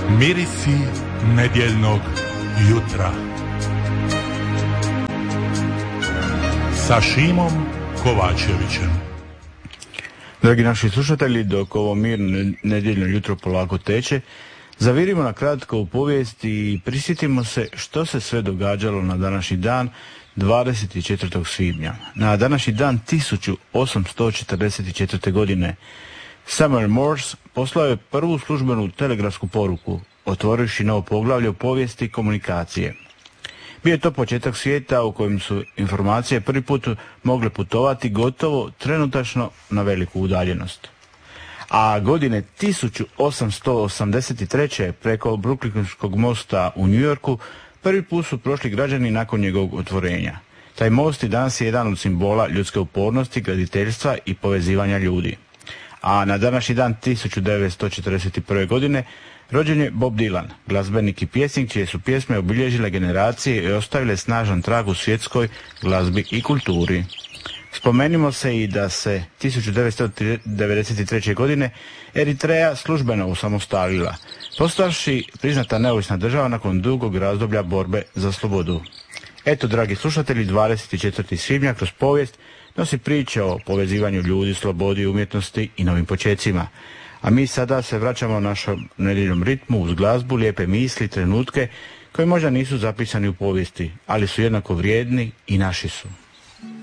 Mirisi nedjeljnog jutra sa Šimom Kovačevićem. Dragi naši slušatelji, dok ovo mirno nedjeljno jutro polako teče, zavirimo na kratko u povijest i prisjetimo se što se sve događalo na današnji dan 24. svibnja. Na današnji dan 1844. godine Samuel Morse poslao je prvu službenu telegrafsku poruku, otvorivši novo poglavlje u povijesti komunikacije. Bio je to početak svijeta u kojem su informacije prvi put mogle putovati gotovo trenutačno na veliku udaljenost. A godine 1883. preko Brooklynskog mosta u New Yorku prvi put su prošli građani nakon njegovog otvorenja. Taj most i danas je jedan od simbola ljudske upornosti, graditeljstva i povezivanja ljudi. A na današnji dan 1941. godine rođen je Bob Dylan, glazbenik i pjesnik čije su pjesme obilježile generacije i ostavile snažan trag u svjetskoj glazbi i kulturi. Spomenimo se i da se 1993. godine Eritreja službeno osamostalila, postavši priznata neovisna država nakon dugog razdoblja borbe za slobodu. Eto, dragi slušatelji, 24. svibnja kroz povijest nosi priče o povezivanju ljudi, slobodi, umjetnosti i novim počecima. A mi sada se vraćamo našom nedjeljnom ritmu uz glazbu, lijepe misli, trenutke koji možda nisu zapisani u povijesti, ali su jednako vrijedni i naši su.